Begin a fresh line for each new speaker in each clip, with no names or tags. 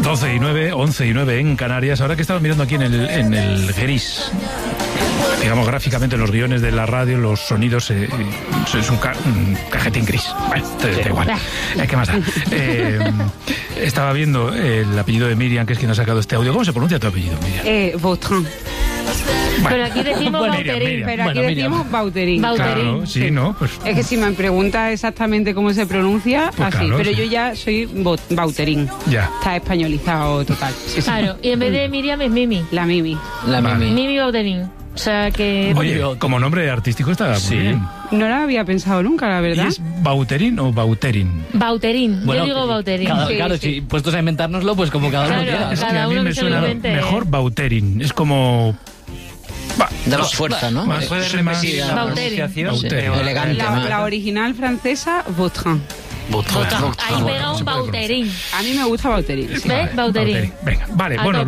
12 y 9, 11 y 9 en Canarias. Ahora que estaba mirando aquí en el gris, digamos gráficamente en los guiones de la radio, los sonidos es un cajetín gris. Bueno, da igual. ¿Qué más da? Estaba viendo el apellido de Miriam, que es quien ha sacado este audio. ¿Cómo se pronuncia tu apellido, Miriam?
Vautrin.
Bueno,
pero aquí decimos Bauterín.
Pero aquí decimos Bauterín.
Claro, sí, ¿no? Pues,
es que si me preguntas exactamente cómo se pronuncia, pues así. Claro, pero sí. Yo ya soy Bauterín.
Ya.
Está españolizado total. Sí,
claro, y en vez de Miriam es Mimi.
La Mimi.
Mimi Bauterín. O sea que...
Oye, como nombre artístico está muy bien.
No lo había pensado nunca, la verdad.
¿Y es Bauterín o Bauterín?
Bauterín, bueno, yo digo Bauterín.
Claro, si puestos a inventárnoslo, pues como cada uno quiera.
Es que a mí me suena mejor Bauterín. Es como...
Da más fuerza, ¿no?
¿Puedes repetir la pronunciación?
Elegante.
La original francesa, Vautrin.
Ahí pega un Bauterín.
A mí me gusta Bauterín.
Sí. ¿Ves? Bauterín.
Venga, vale. Bueno,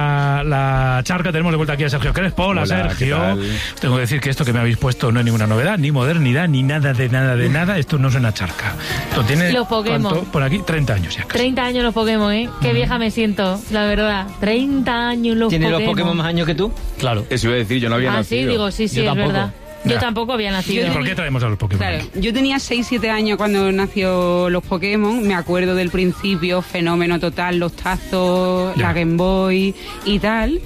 la charca tenemos de vuelta aquí a Sergio Crespo. Hola, Sergio. Tengo que decir que esto que me habéis puesto no es ninguna novedad, ni modernidad, ni nada de nada. Esto no es una charca. Esto tiene,
los Pokémon.
¿cuánto? Por aquí, 30 años ya. Casi.
30 años los Pokémon, ¿eh? Qué vieja me siento, la verdad. 30 años los Pokémon.
¿Tiene los Pokémon más años que tú?
Claro.
Eso iba a decir, yo no había nacido.
Sí, digo, sí, es verdad. Yo tampoco había nacido.
¿Y por qué traemos a los Pokémon?
Claro, yo tenía 6-7 años cuando nació los Pokémon. Me acuerdo del principio, fenómeno total, los tazos, la Game Boy y tal.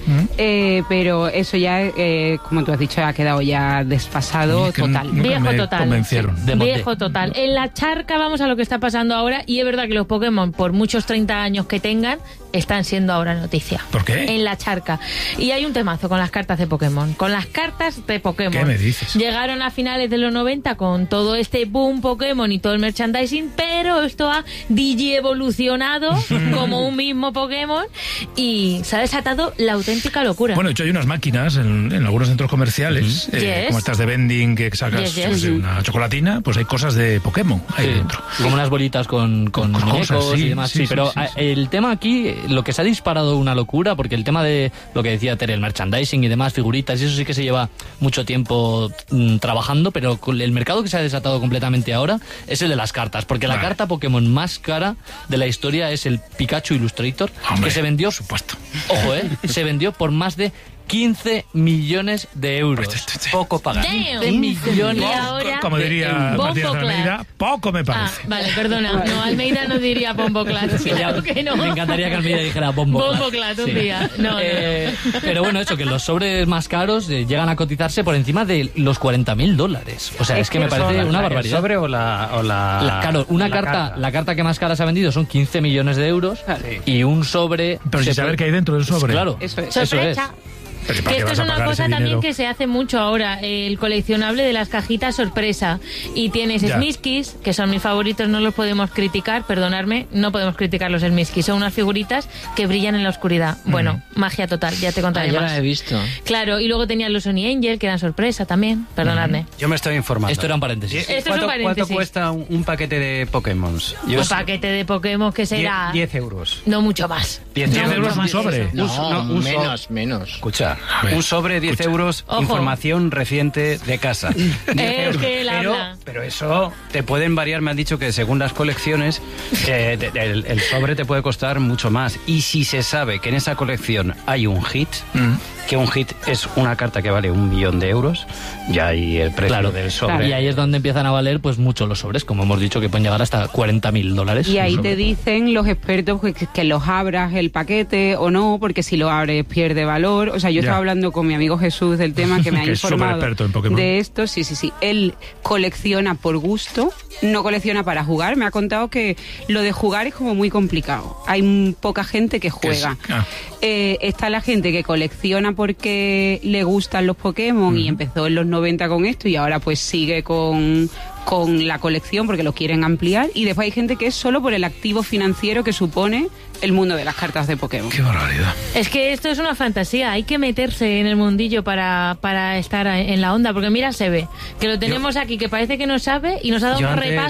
Pero eso ya, como tú has dicho, ha quedado ya desfasado total.
Viejo total.
Convencieron.
Viejo total. En la charca vamos a lo que está pasando ahora. Y es verdad que los Pokémon, por muchos 30 años que tengan, están siendo ahora noticia.
¿Por qué?
En la charca. Y hay un temazo con las cartas de Pokémon. Con las cartas de Pokémon.
¿Qué me dices?
Llegaron a finales de los 90 con todo este boom Pokémon y todo el merchandising, pero esto ha digievolucionado como un mismo Pokémon y se ha desatado la auténtica locura.
Bueno, de hecho hay unas máquinas en algunos centros comerciales, como estas de vending que sacas una chocolatina, pues hay cosas de Pokémon ahí dentro.
Como unas bolitas con muñecos y demás. Sí, pero el tema aquí, lo que se ha disparado una locura, porque el tema de lo que decía Tere, el merchandising y demás, figuritas, y eso sí que se lleva mucho tiempo trabajando, pero el mercado que se ha desatado completamente ahora es el de las cartas, porque la carta Pokémon más cara de la historia es el Pikachu Illustrator, que se vendió,
supuesto.
Ojo, se vendió por más de 15 millones de euros. Poco pagar. 15 millones.
Y ahora,
como diría Matías Almeida, poco me parece.
Vale, perdona. No, Almeida no diría Bomboclat. Claro que no.
Me encantaría que Almeida dijera Bomboclat.
Bomboclat un día. No.
Pero bueno, eso, que los sobres más caros llegan a cotizarse por encima de los $40,000. O sea, es que me parece una barbaridad.
¿El sobre o la
claro, la carta que más cara se ha vendido son 15 millones de euros y un sobre...
Pero sin saber qué hay dentro del sobre.
Claro,
eso es.
Que esto es una cosa también que se hace mucho ahora, el coleccionable de las cajitas sorpresa. Y tienes Smiskis, que son mis favoritos, no los podemos criticar, perdonadme, no podemos criticar los Smiskis, son unas figuritas que brillan en la oscuridad. Bueno, magia total, ya te contaré más.
Ya la he visto.
Claro, y luego tenían los Sony Angel, que eran sorpresa también, perdonadme.
Yo me estoy informando.
Esto era un paréntesis.
¿Cuánto cuesta un paquete de Pokémon?
Un paquete de Pokémon que será...
10 euros.
No mucho más.
10 euros un sobre.
No, menos.
Escucha, un sobre 10 euros,
Ojo.
Información reciente de casa. 10 euros.
Que él habla.
Pero eso te pueden variar, me han dicho que según las colecciones, el sobre te puede costar mucho más. Y si se sabe que en esa colección hay un hit, que un hit es una carta que vale 1 millón de euros, ya hay el precio del sobre.
Claro. Y ahí es donde empiezan a valer pues mucho los sobres, como hemos dicho, que pueden llegar hasta $40,000.
Y ahí te dicen los expertos que los abras el paquete o no, porque si lo abres pierde valor. O sea, yo estaba hablando con mi amigo Jesús del tema, que me ha informado de esto. Sí. Él colecciona por gusto, no colecciona para jugar. Me ha contado que lo de jugar es como muy complicado. Hay poca gente que juega. Está la gente que colecciona porque le gustan los Pokémon y empezó en los 90 con esto y ahora pues sigue con la colección porque lo quieren ampliar, y después hay gente que es solo por el activo financiero que supone el mundo de las cartas de Pokémon.
¡Qué barbaridad!
Es que esto es una fantasía, hay que meterse en el mundillo para estar en la onda, porque mira, se ve que lo tenemos aquí, que parece que no sabe y nos ha dado un repaso.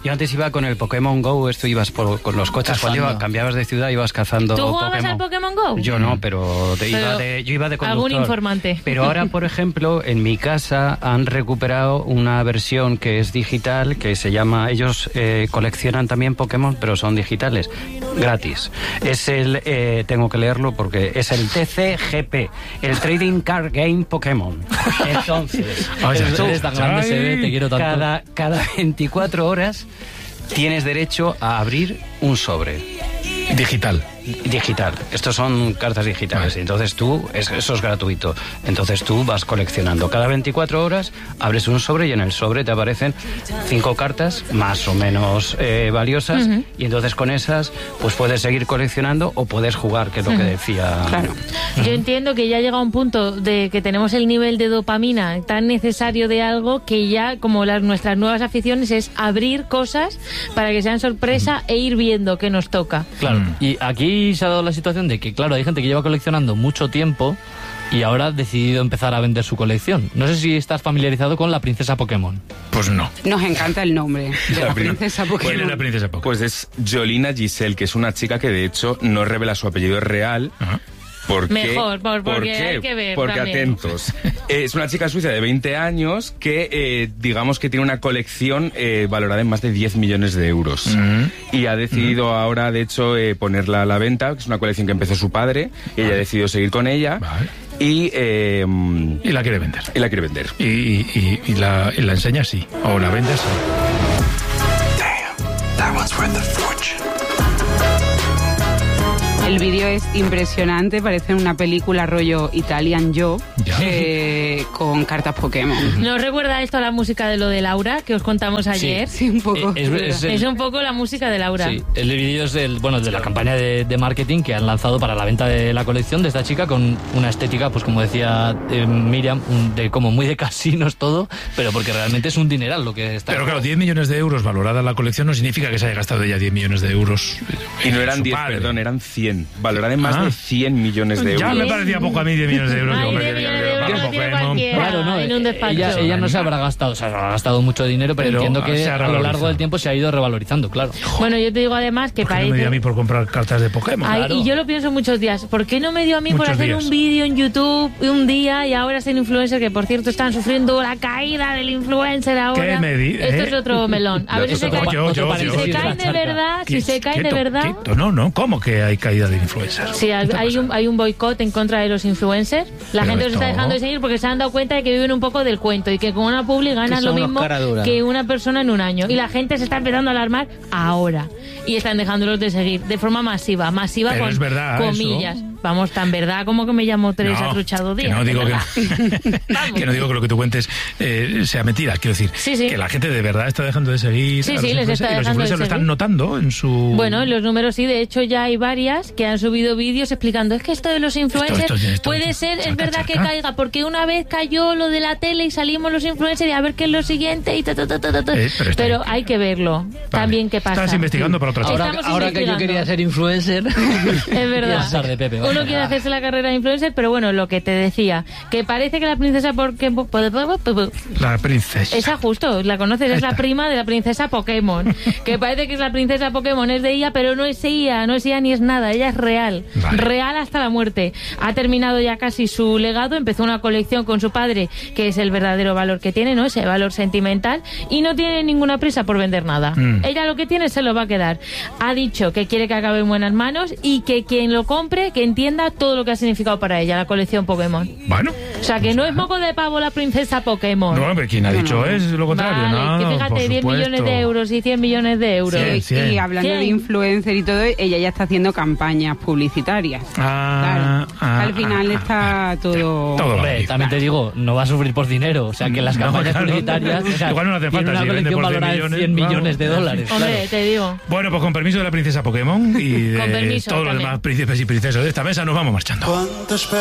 Yo antes iba con el Pokémon Go, ibas con los coches, cuando cambiabas de ciudad ibas cazando
¿Tú jugabas
Pokémon.
al Pokémon Go?
Yo no, pero yo iba de conductor.
Algún informante.
Pero ahora, por ejemplo, en mi casa han recuperado una versión que es digital, que se llama, ellos coleccionan también Pokémon, pero son digitales, gratis. Es tengo que leerlo porque es el TCGP, el Trading Card Game Pokémon. Entonces,
eres tan grande, se ve, te quiero tanto.
Cada 24 horas tienes derecho a abrir un sobre.
Digital.
Estos son cartas digitales. Entonces eso es gratuito. Entonces tú vas coleccionando. Cada 24 horas abres un sobre y en el sobre te aparecen 5 cartas más o menos valiosas. Y entonces con esas pues puedes seguir coleccionando o puedes jugar, que es lo que decía.
Claro. Yo entiendo que ya llega un punto de que tenemos el nivel de dopamina tan necesario de algo que ya, como nuestras nuevas aficiones, es abrir cosas para que sean sorpresa e ir viendo qué nos toca.
Claro. Y aquí se ha dado la situación de que, claro, hay gente que lleva coleccionando mucho tiempo y ahora ha decidido empezar a vender su colección. No sé si estás familiarizado con la princesa Pokémon.
Pues no.
Nos encanta el nombre de la princesa Pokémon.
¿Quién es la princesa Pokémon?
Pues es Jolina Giselle, que es una chica que de hecho no revela su apellido real.
Ajá.
Mejor, porque hay que ver.
Porque
también.
atentos. Es una chica suiza de 20 años que, digamos que tiene una colección valorada en más de 10 millones de euros. Y ha decidido ahora, de hecho, ponerla a la venta, que es una colección que empezó su padre, y ella ha decidido seguir con ella.
Vale.
Y
la quiere vender.
Y la quiere vender.
Y la enseña sí. O la vende sí.
Damn, that one's worth a fortune.
El vídeo es impresionante, parece una película rollo Italian Job con cartas Pokémon.
¿Nos recuerda esto a la música de lo de Laura que os contamos ayer?
Sí, un poco.
Es un poco la música de Laura.
Sí, el vídeo es de la campaña de marketing que han lanzado para la venta de la colección de esta chica con una estética, pues como decía Miriam, como muy de casinos todo, pero porque realmente es un dineral lo que está.
Pero claro, 10 millones de euros valorada la colección no significa que se haya gastado ella 10 millones de euros.
Y no eran 10, perdón, eran 100. Valorada en más de 100 millones de euros.
Ya me parecía poco a mí 10 millones de euros.
Claro, no, en un despacho.
Ella no se habrá gastado, se habrá gastado mucho dinero, pero entiendo que a lo largo del tiempo se ha ido revalorizando, claro.
Bueno, yo te digo además que parece...
no me dio a mí por comprar cartas de Pokémon?
Claro. Y yo lo pienso muchos días. ¿Por qué no me dio a mí por hacer un vídeo en YouTube un día y ahora ser influencer, que por cierto están sufriendo la caída del influencer ahora? Esto es otro melón. A ver si se caen de verdad, si se caen de verdad...
No, ¿cómo que hay caída de influencers?
Sí, hay un boicot en contra de los influencers. La gente los está dejando de seguir porque se han dado cuenta de que viven un poco del cuento y que con una publi ganan lo mismo que una persona en un año. Y la gente se está empezando a alarmar ahora. Y están dejándolos de seguir de forma masiva
pero
con
es verdad,
comillas.
Eso.
Vamos, tan verdad como que me llamo Teresa Truchado Díaz.
Que no digo que lo que tú cuentes sea mentira. Quiero decir, que la gente de verdad está dejando de seguir.
Sí, les está dejando de seguir. Y los
influencers lo están notando en su...
Bueno, en los números sí. De hecho, ya hay varias que han subido vídeos explicando, es que esto de los influencers puede ser, es verdad que caiga, porque una vez cayó lo de la tele y salimos los influencers y a ver qué es lo siguiente y pero hay que verlo. Vale. También qué pasa.
Estás investigando para otra cosa.
Ahora que yo quería ser influencer.
Es verdad. Uno quiere hacerse la carrera de influencer, pero bueno, lo que te decía, que parece que la princesa
La princesa.
Esa justo, la conoces, es la prima de la princesa Pokémon. Que parece que es la princesa Pokémon, es de ella, pero no es ella ni es nada, ella es real. Vale. Real hasta la muerte. Ha terminado ya casi su legado, empezó una colección con su padre, que es el verdadero valor que tiene, ¿no? Ese valor sentimental, y no tiene ninguna prisa por vender nada. Ella lo que tiene se lo va a quedar. Ha dicho que quiere que acabe en buenas manos y que quien lo compre, que entienda todo lo que ha significado para ella la colección Pokémon.
Bueno.
O sea, que no es moco de pavo la princesa Pokémon.
No, pero quien ha dicho es lo contrario.
Vale, que fíjate, 10 millones de euros y 100 millones de euros.
Y hablando de influencer y todo, ella ya está haciendo campañas publicitarias. Claro. Al final está todo...
Hombre, también te digo, no va a sufrir por dinero. O sea, que las campañas publicitarias... O sea,
igual no hace falta.
Tiene una colección valorada en 100 millones de dólares.
Hombre, te digo.
Bueno, pues con permiso de la princesa Pokémon y de todos los demás príncipes y princesas de esta mesa, nos vamos marchando.